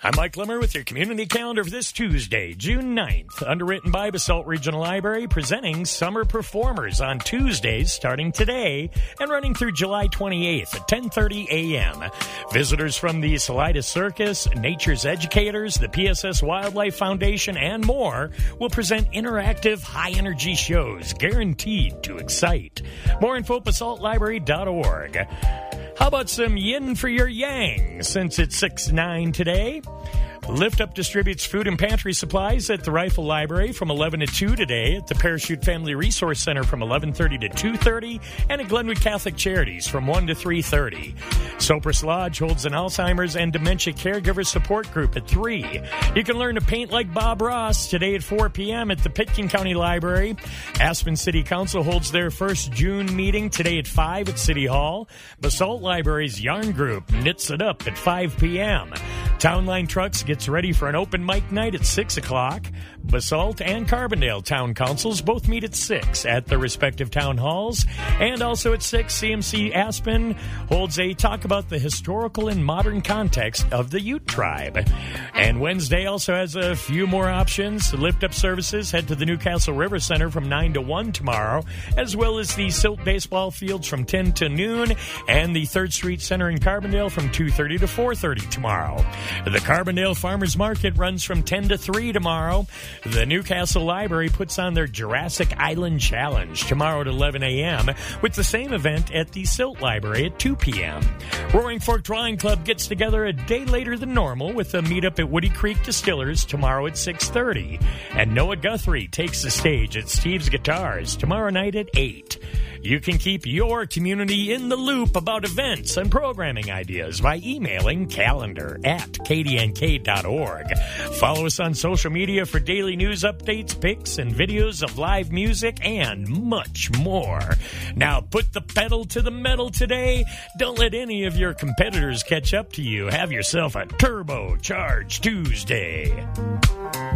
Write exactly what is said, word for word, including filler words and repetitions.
I'm Mike Limmer with your community calendar for this Tuesday, June ninth. Underwritten by Basalt Regional Library, presenting Summer Performers on Tuesdays starting today and running through July twenty-eighth at ten thirty a.m. Visitors from the Salida Circus, Nature's Educators, the P S S Wildlife Foundation, and more will present interactive, high-energy shows guaranteed to excite. More info at basalt library dot org. How about some yin for your yang, since it's six nine today? Lift Up distributes food and pantry supplies at the Rifle Library from eleven to two today, at the Parachute Family Resource Center from eleven thirty to two thirty, and at Glenwood Catholic Charities from one to three thirty. Cypress Lodge holds an Alzheimer's and Dementia Caregiver Support Group at three. You can learn to paint like Bob Ross today at four p.m. at the Pitkin County Library. Aspen City Council holds their first June meeting today at five at City Hall. Basalt Library's Yarn Group knits it up at five p.m. Town Line Trucks gets ready for an open mic night at six o'clock. Basalt and Carbondale Town Councils both meet at six at their respective town halls. And also at six, C M C Aspen holds a talk about the historical and modern context of the Ute tribe. And Wednesday also has a few more options. Lift Up services head to the Newcastle River Center from nine to one tomorrow, as well as the Silt Baseball Fields from ten to noon, and the third Street Center in Carbondale from two thirty to four thirty tomorrow. The Carbondale Farmers Market runs from ten to three tomorrow. The Newcastle Library puts on their Jurassic Island Challenge tomorrow at eleven a.m. with the same event at the Silt Library at two p.m. Roaring Fork Drawing Club gets together a day later than normal with a meetup at Woody Creek Distillers tomorrow at six thirty. And Noah Guthrie takes the stage at Steve's Guitars tomorrow night at eight. You can keep your community in the loop about events and programming ideas by emailing calendar at k d n k dot org. Follow us on social media for daily news updates, pics, and videos of live music, and much more. Now put the pedal to the metal today. Don't let any of your competitors catch up to you. Have yourself a turbocharged Tuesday.